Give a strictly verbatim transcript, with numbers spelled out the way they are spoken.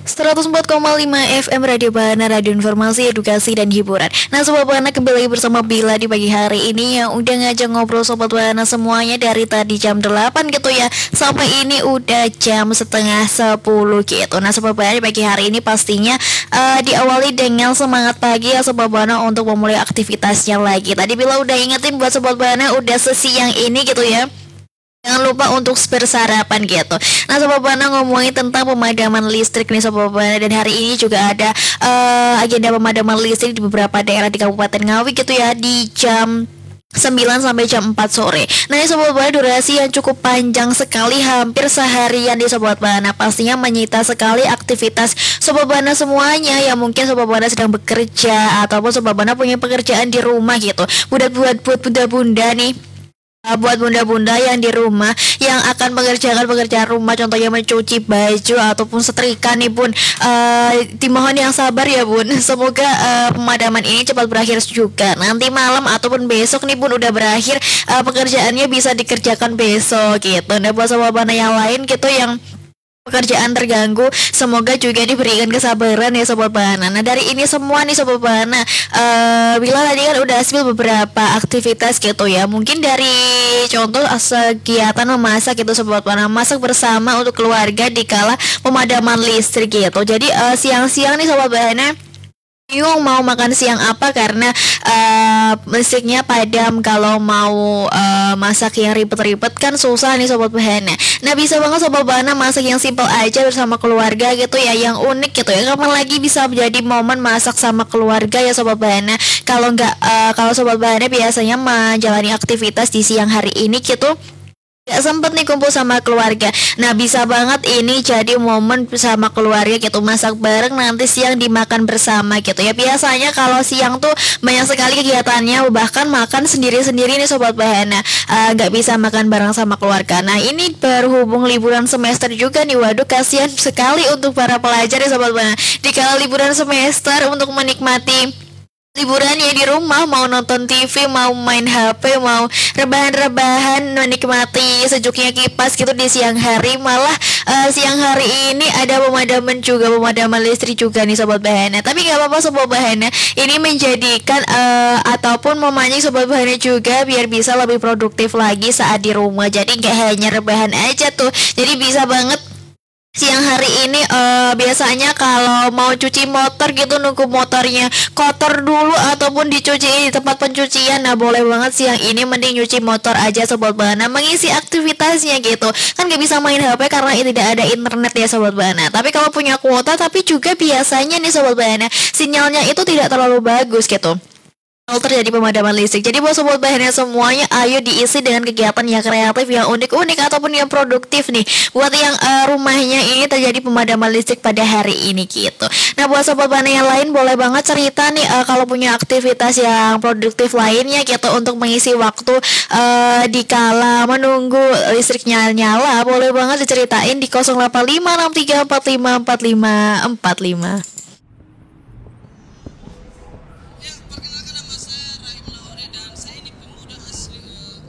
seratus empat koma lima F M Radio Bahana, radio informasi, edukasi, dan hiburan. Nah Sobat Bahana, kembali lagi bersama Bila di pagi hari ini yang udah ngajak ngobrol Sobat Bahana semuanya dari tadi jam delapan gitu ya, sampai ini udah jam setengah sepuluh gitu. Nah Sobat Bahana, di pagi hari ini pastinya uh, diawali dengan semangat pagi ya Sobat Bahana untuk memulai aktivitasnya lagi. Tadi Bila udah ingetin buat Sobat Bahana udah sesiang ini gitu ya, jangan lupa untuk bersarapan gitu. Nah Sobat Bahana, ngomongin tentang pemadaman listrik nih Sobat Bahana, dan hari ini juga ada uh, agenda pemadaman listrik di beberapa daerah di Kabupaten Ngawi gitu ya, di jam sembilan sampai jam empat sore. Nah ini Sobat Bahana, durasi yang cukup panjang sekali, hampir seharian di Sobat Bahana, pastinya menyita sekali aktivitas Sobat Bahana semuanya. Yang mungkin Sobat Bahana sedang bekerja ataupun Sobat Bahana punya pekerjaan di rumah gitu. Buat buat buat bunda-bunda nih, Uh, buat bunda-bunda yang di rumah yang akan mengerjakan pekerjaan rumah, contohnya mencuci baju ataupun setrika nih Bun, uh, dimohon yang sabar ya Bun. Semoga uh, pemadaman ini cepat berakhir juga, nanti malam ataupun besok nih Bun udah berakhir, uh, pekerjaannya bisa dikerjakan besok gitu. Nah buat Sobat Bahana yang lain gitu yang pekerjaan terganggu, semoga juga diberikan kesabaran ya Sobat Bahana. Nah dari ini semua nih Sobat Bahana, uh, Bila tadi kan udah spill beberapa aktivitas gitu ya, mungkin dari contoh kegiatan memasak gitu Sobat Bahana, masak bersama untuk keluarga di kala pemadaman listrik gitu. Jadi uh, siang-siang nih Sobat Bahana bingung mau makan siang apa karena uh, listriknya padam. Kalau mau uh, masak yang ribet-ribet kan susah nih Sobat Bahana. Nah bisa banget Sobat Bahana masak yang simple aja bersama keluarga gitu ya, yang unik gitu ya. Kapan lagi bisa menjadi momen masak sama keluarga ya Sobat Bahana, kalau nggak uh, kalau Sobat Bahana biasanya menjalani aktivitas di siang hari ini gitu, gak sempet nih kumpul sama keluarga. Nah bisa banget ini jadi momen sama keluarga gitu, masak bareng, nanti siang dimakan bersama gitu ya. Biasanya kalau siang tuh banyak sekali kegiatannya, bahkan makan sendiri-sendiri nih Sobat Bahana, uh, gak bisa makan bareng sama keluarga. Nah ini berhubung liburan semester juga nih, waduh kasihan sekali untuk para pelajar ya Sobat Bahana, di kala liburan semester untuk menikmati liburannya di rumah, mau nonton T V, mau main H P, mau rebahan-rebahan, menikmati sejuknya kipas gitu di siang hari. Malah uh, siang hari ini ada pemadaman juga, pemadaman listrik juga nih Sobat Bahana. Tapi gak apa-apa Sobat Bahana, ini menjadikan uh, ataupun memancing Sobat Bahana juga biar bisa lebih produktif lagi saat di rumah. Jadi gak hanya rebahan aja tuh, jadi bisa banget siang hari ini uh, biasanya kalau mau cuci motor gitu, nunggu motornya kotor dulu ataupun dicuci di tempat pencucian. Nah boleh banget siang ini mending nyuci motor aja Sobat Bahana, mengisi aktivitasnya gitu. Kan gak bisa main H P karena tidak ada internet ya Sobat Bahana. Tapi kalau punya kuota, tapi juga biasanya nih Sobat Bahana, sinyalnya itu tidak terlalu bagus gitu kalau terjadi pemadaman listrik. Jadi buat Sobat Bahana semuanya, ayo diisi dengan kegiatan yang kreatif, yang unik-unik ataupun yang produktif nih, buat yang uh, rumahnya ini terjadi pemadaman listrik pada hari ini gitu. Nah buat Sobat Bahana yang lain boleh banget cerita nih uh, kalau punya aktivitas yang produktif lainnya gitu untuk mengisi waktu uh, di kala menunggu listriknya nyala. Boleh banget diceritain di nol delapan lima enam tiga empat lima empat lima empat lima.